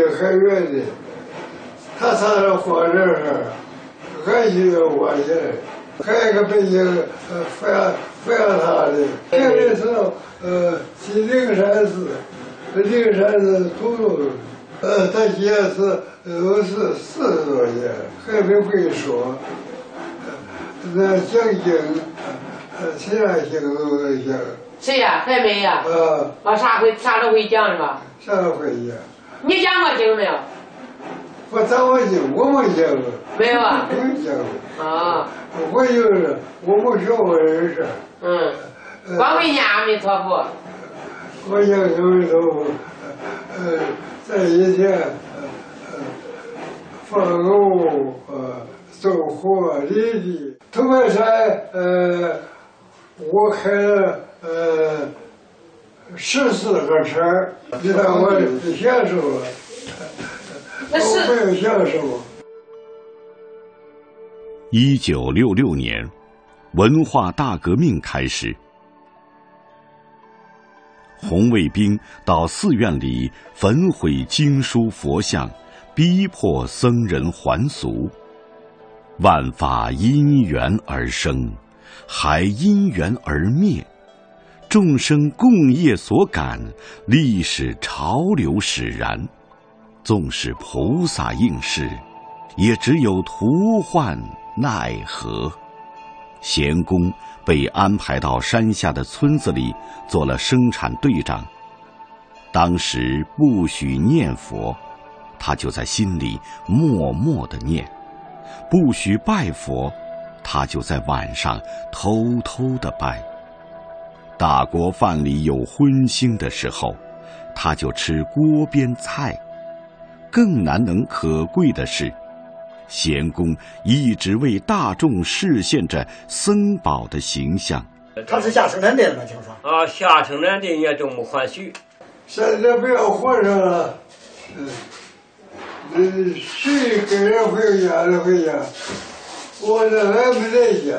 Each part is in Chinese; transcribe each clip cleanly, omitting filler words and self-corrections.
很远的，他上了火车上，俺就要挖起来。还有个北京非要他的，这个时候去灵山寺，灵山寺土路，他现在是40多年，还没会说。那讲经，其他经都能讲。 谁呀？还没呀？啥都会讲是吧？ 啥都会讲。 你讲过经没有？ 我讲过经，我没讲过。 没有啊？ 没讲过。 啊。 我就是我没学过人事。 光会念阿弥陀佛。 我念阿弥陀佛，在以前，放牛，走火犁地。头半山，我开了14个车，你看我享受了，我没有享受。 1966年，文化大革命开始，红卫兵到寺院里焚毁经书佛像，逼迫僧人还俗。万法因缘而生，还因缘而灭。众生共业所感，历史潮流使然。纵使菩萨应是，也只有徒患奈何。贤公被安排到山下的村子里做了生产队长。当时不许念佛，他就在心里默默地念；不许拜佛，他就在晚上偷偷地拜。大锅饭里有荤腥的时候，他就吃锅边菜。更难能可贵的是，贤公一直为大众示现着僧宝的形象。 他是下生产队的吗？听说下生产队也都没还许。 现在不要活着了，谁给人回家就回家，我这还没在家，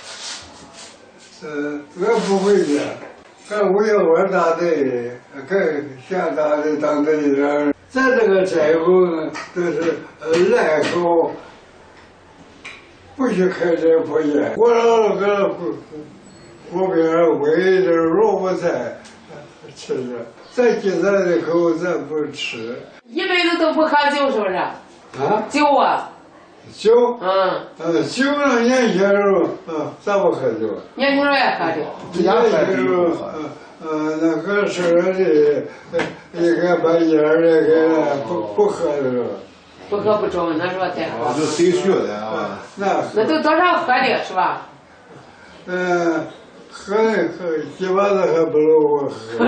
我不回家，我要玩大队，下大队当队长。咱这个寨后呢，都是赖口，不许开这破店。我老搁锅边煨着萝卜菜吃着，咱进咱的口咱不吃。 一辈子都不喝酒是不是？酒啊。 酒。酒呢，年轻时候，咱不喝酒。 年轻时候也喝酒。 年轻时候，那个是的，应该把烟儿不喝的了。 不喝不中，那时候再喝。 就谁学的啊？ 那都多少喝的是吧？ 喝基本上还不如我喝。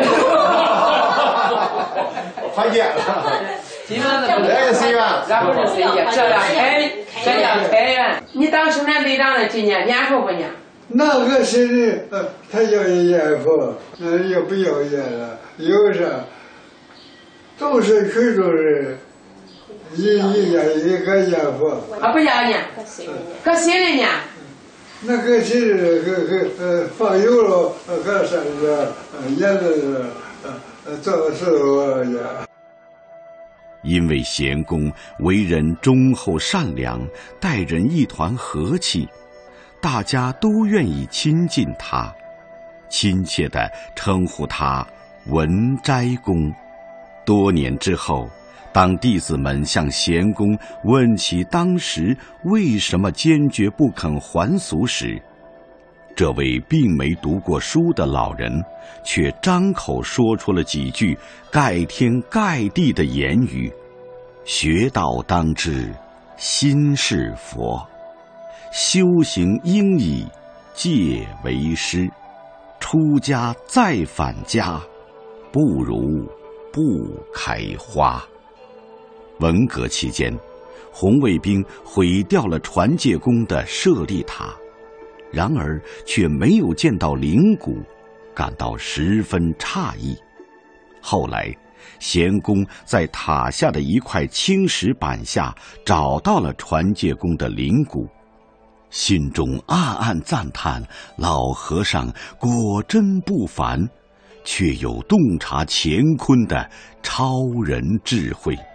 还见了。 基本上不如。 来个谁呀？ 然后是谁呀？这叫开元。你当生产队长的今年念佛不念？ 那个谁的，他要念佛，也不要念了，有啥？都是群众人，一个念佛。 不要念，搁心里念。 那个谁的，放油了，搁上边，念的做事我念。 因为贤公为人忠厚善良，待人一团和气，大家都愿意亲近他，亲切地称呼他文斋公。多年之后，当弟子们向贤公问起当时为什么坚决不肯还俗时，这位并没读过书的老人却张口说出了几句盖天盖地的言语：学道当知心是佛，修行应以戒为师，出家再返家，不如不开花。文革期间，红卫兵毁掉了传戒宫的舍利塔，然而却没有见到灵骨，感到十分诧异。后来贤公在塔下的一块青石板下找到了传戒宫的灵骨，心中暗暗赞叹老和尚果真不凡，却有洞察乾坤的超人智慧。